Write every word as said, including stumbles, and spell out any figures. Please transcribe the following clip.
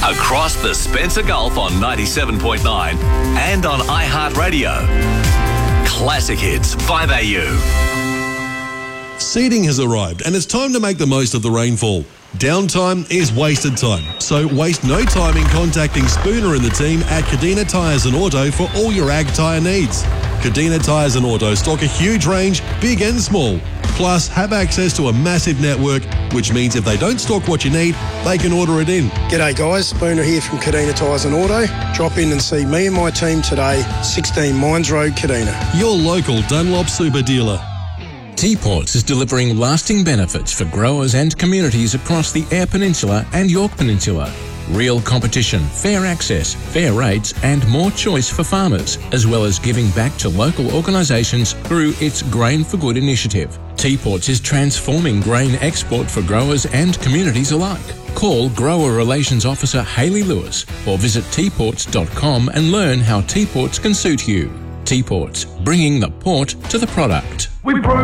Across the Spencer Gulf on ninety-seven point nine and on iHeartRadio. Classic Hits, five A U. Seeding has arrived and it's time to make the most of the rainfall. Downtime is wasted time, so waste no time in contacting Spooner and the team at Kadina Tyres and Auto for all your ag tyre needs. Kadina Tyres and Auto stock a huge range, big and small, plus have access to a massive network, which means if they don't stock what you need, they can order it in. G'day guys, Spooner here from Kadina Tyres and Auto. Drop in and see me and my team today, sixteen Mines Road, Kadina. Your local Dunlop Super Dealer. T-Ports is delivering lasting benefits for growers and communities across the Eyre Peninsula and Yorke Peninsula. Real competition, fair access, fair rates and more choice for farmers, as well as giving back to local organisations through its Grain for Good initiative. T-Ports is transforming grain export for growers and communities alike. Call Grower Relations Officer Hayley Lewis or visit t ports dot com and learn how T-Ports can suit you. T-Ports, bringing the port to the product. We